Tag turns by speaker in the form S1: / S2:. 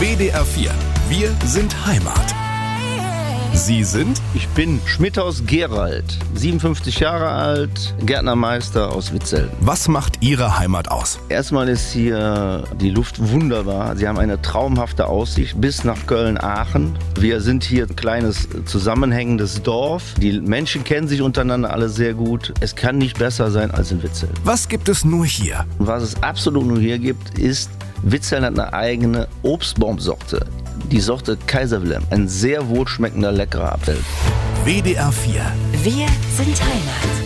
S1: WDR 4. Wir sind Heimat. Sie sind?
S2: Ich bin Schmidthaus Gerald, 57 Jahre alt, Gärtnermeister aus Witzeln.
S1: Was macht Ihre Heimat aus?
S2: Erstmal ist hier die Luft wunderbar. Sie haben eine traumhafte Aussicht bis nach Köln-Aachen. Wir sind hier ein kleines zusammenhängendes Dorf. Die Menschen kennen sich untereinander alle sehr gut. Es kann nicht besser sein als in Witzeln.
S1: Was gibt es nur hier?
S2: Was es absolut nur hier gibt, ist, Witzeln hat eine eigene Obstbaumsorte. Die Sorte Kaiser Wilhelm. Ein sehr wohlschmeckender, leckerer Apfel.
S1: WDR 4.
S3: Wir sind Heimat.